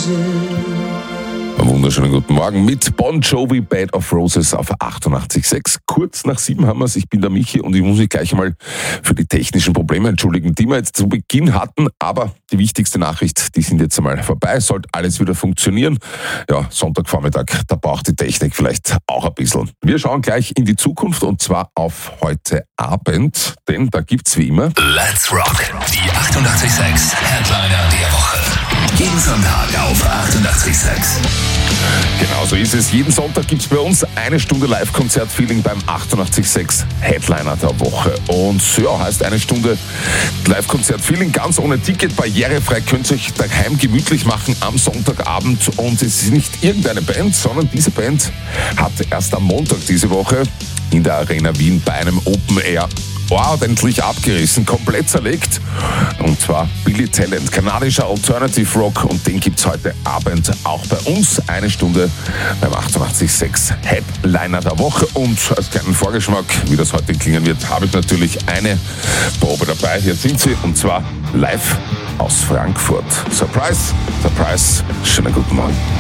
Wunderschönen guten Morgen mit Bon Jovi, Bed of Roses auf 88.6. Kurz nach 7 haben wir es. Ich bin der Michi und ich muss mich gleich einmal für die technischen Probleme entschuldigen, die wir jetzt zu Beginn hatten. Aber die wichtigste Nachricht, die sind jetzt einmal vorbei. Sollte alles wieder funktionieren. Ja, Sonntagvormittag, da braucht die Technik vielleicht auch ein bisschen. Wir schauen gleich in die Zukunft und zwar auf heute Abend, denn da gibt's wie immer Let's Rock, die 88.6 Headliner der Woche. Jeden Sonntag auf 88.6. Genau so ist es. Jeden Sonntag gibt es bei uns eine Stunde Live-Konzert-Feeling beim 88.6 Headliner der Woche. Und ja, heißt eine Stunde Live-Konzert-Feeling, ganz ohne Ticket, barrierefrei, könnt ihr euch daheim gemütlich machen am Sonntagabend. Und es ist nicht irgendeine Band, sondern diese Band hat erst am Montag diese Woche in der Arena Wien bei einem Open Air ordentlich abgerissen, komplett zerlegt. Und zwar Billy Talent, kanadischer Alternative Rock, und den gibt's heute Abend auch bei uns. Eine Stunde beim 88.6 Headliner der Woche. Und als kleinen Vorgeschmack, wie das heute klingen wird, habe ich natürlich eine Probe dabei. Hier sind sie, und zwar live aus Frankfurt. Surprise, Surprise, schönen guten Morgen.